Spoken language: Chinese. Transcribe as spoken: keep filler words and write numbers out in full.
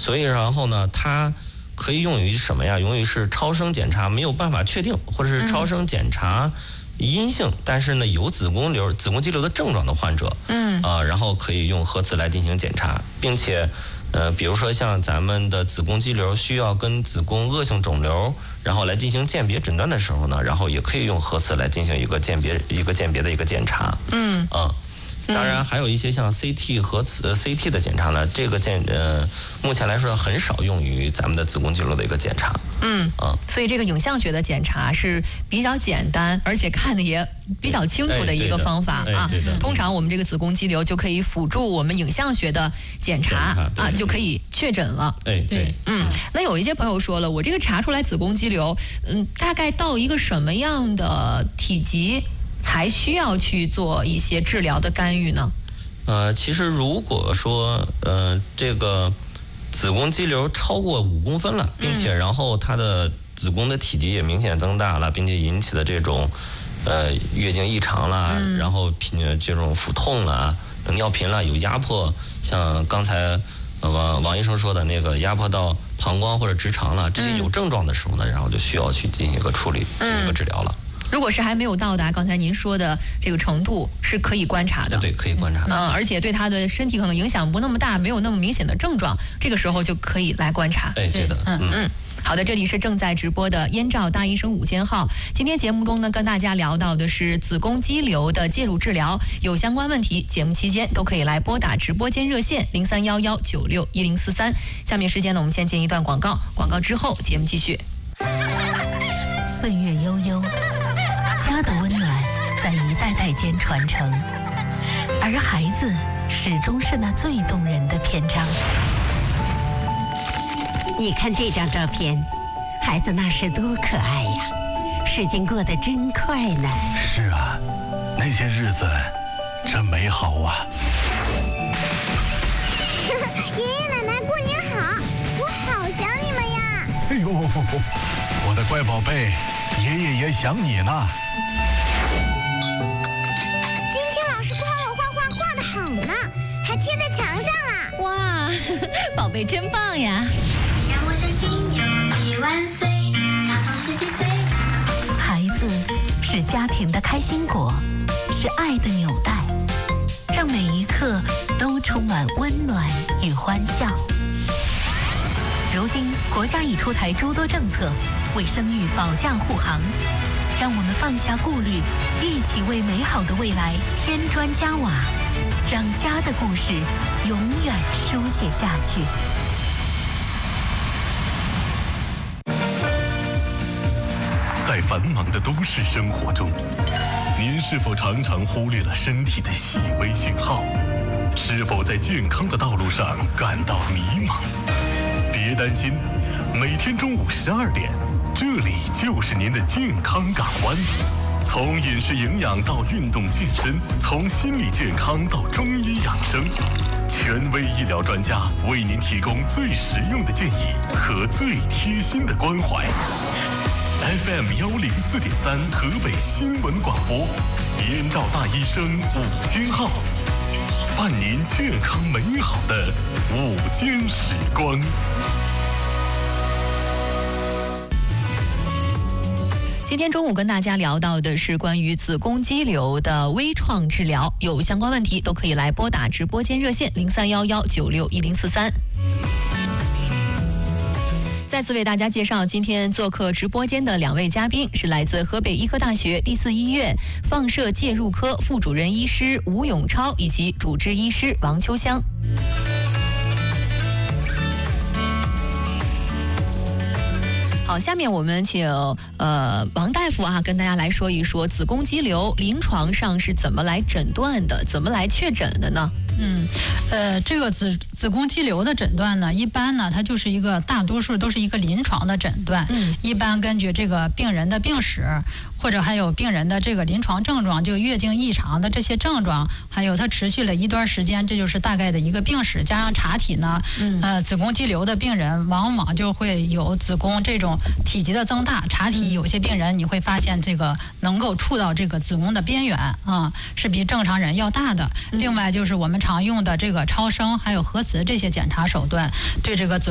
所以然后呢，它可以用于什么呀？用于是超声检查没有办法确定，或者是超声检查阴性，嗯、但是呢有子宫瘤、子宫肌瘤的症状的患者，嗯，啊、呃，然后可以用核磁来进行检查，并且。呃，比如说像咱们的子宫肌瘤需要跟子宫恶性肿瘤，然后来进行鉴别诊断的时候呢，然后也可以用核磁来进行一个鉴别、一个鉴别的一个检查。嗯啊，当然还有一些像 C T 核磁 C T 的检查呢，这个检呃目前来说很少用于咱们的子宫肌瘤的一个检查。 嗯啊，所以这个影像学的检查是比较简单，而且看的也比较清楚的一个方法啊。通常我们这个子宫肌瘤就可以辅助我们影像学的检查啊，就可以确诊了。 哎，对， 嗯，那有一些朋友说了，我这个查出来子宫肌瘤，嗯，大概到一个什么样的体积才需要去做一些治疗的干预呢？ 呃，其实如果说呃这个子宫肌瘤超过五公分了，并且然后它的子宫的体积也明显增大了，并且引起的这种呃月经异常啦，嗯、然后频这种腹痛啦、尿频啦，有压迫，像刚才呃王王医生说的那个压迫到膀胱或者直肠了，这些有症状的时候呢，然后就需要去进行一个处理，进行一个治疗了。 如果是还没有到达刚才您说的这个程度，是可以观察的。 对，可以观察的。 嗯，而且对他的身体可能影响不那么大，没有那么明显的症状，这个时候就可以来观察。 哎，对的。 嗯嗯。好的，这里是正在直播的燕赵大医生午间号。今天节目中呢，跟大家聊到的是子宫肌瘤的介入治疗，有相关问题，节目期间都可以来拨打直播间热线零三幺幺九六一零四三。下面时间呢，我们先进一段广告，广告之后节目继续。 岁月悠悠，家的温暖在一代代间传承，而孩子始终是那最动人的篇章。 你看这张照片，孩子那时多可爱呀，时间过得真快呢。 是啊，那些日子真美好啊。 爷爷奶奶过年好，我好想你们呀。 哎呦，我的乖宝贝，爷爷也想你呢。 今天老师夸我画画画得好呢，还贴在墙上啊。 哇，宝贝真棒呀。 让我相信有你万岁，大方十几岁。 孩子是家庭的开心果，是爱的纽带，让每一刻都充满温暖与欢笑。如今国家已出台诸多政策，为生育保驾护航，让我们放下顾虑，一起为美好的未来添砖加瓦，让家的故事永远书写下去。 在繁忙的都市生活中，您是否常常忽略了身体的细微信号？是否在健康的道路上感到迷茫？别担心，每天中午十二点，这里就是您的健康港湾。从饮食营养到运动健身，从心理健康到中医养生，权威医疗专家为您提供最实用的建议和最贴心的关怀。F M 幺零四点三河北新闻广播，燕赵大医生午间号，伴您健康美好的午间时光。 今天中午跟大家聊到的是关于子宫肌瘤的微创治疗，有相关问题都可以来拨打直播间热线零三幺幺九六一零四三。再次为大家介绍今天做客直播间的两位嘉宾，是来自河北医科大学第四医院放射介入科副主任医师吴永超以及主治医师王秋香。好，下面我们请呃王大夫啊跟大家来说一说子宫肌瘤临床上是怎么来诊断的，怎么来确诊的呢？ 嗯，呃，这个子子宫肌瘤的诊断呢，一般呢，它就是一个大多数都是一个临床的诊断。嗯，一般根据这个病人的病史，或者还有病人的这个临床症状，就月经异常的这些症状，还有它持续了一段时间，这就是大概的一个病史，加上查体呢，嗯、呃，子宫肌瘤的病人往往就会有子宫这种体积的增大，查体有些病人你会发现这个能够触到这个子宫的边缘啊，是比正常人要大的。另外就是我们常用的这个超声还有核磁这些检查手段，对这个子